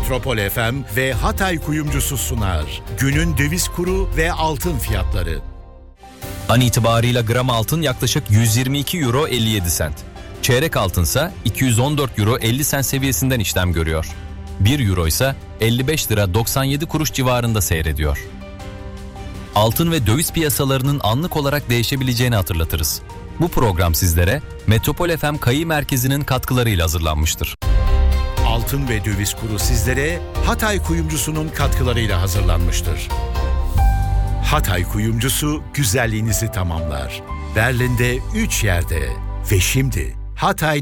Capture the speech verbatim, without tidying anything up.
Metropol F M ve Hatay Kuyumcusu sunar. Günün döviz kuru ve altın fiyatları. An itibarıyla gram altın yaklaşık yüz yirmi iki euro elli yedi sent. Çeyrek altınsa iki yüz on dört euro elli sent seviyesinden işlem görüyor. bir euro ise elli beş lira doksan yedi kuruş civarında seyrediyor. Altın ve döviz piyasalarının anlık olarak değişebileceğini hatırlatırız. Bu program sizlere Metropol F M Kayı Merkezi'nin katkılarıyla hazırlanmıştır. Altın ve döviz kuru sizlere Hatay Kuyumcusu'nun katkılarıyla hazırlanmıştır. Hatay Kuyumcusu güzelliğinizi tamamlar. Berlin'de üç yerde ve şimdi Hatay